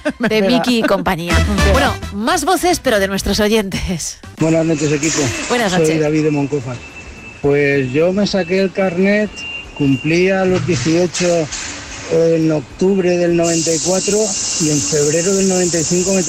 de Miki y compañía. Bueno, más voces, pero de nuestros oyentes. Buenas noches, equipo. Buenas noches. Soy David de Moncofa. Pues yo me saqué el carnet, cumplía los 18 en octubre del 94 y en febrero del 95 me